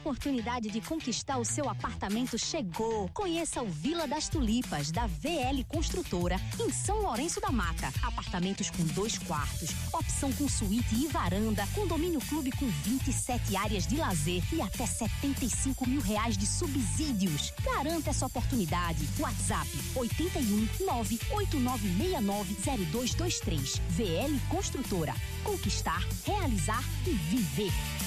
oportunidade de conquistar o seu apartamento chegou. Conheça o Vila das Tulipas, da VL Construtora, em São Lourenço da Mata. Apartamentos com 2 quartos, opção com suíte e varanda, condomínio clube com 27 áreas de lazer e até R$75 mil de subsídios. Garanta essa oportunidade. WhatsApp 81 989690223. VL Construtora. Conquistar, realizar e viver.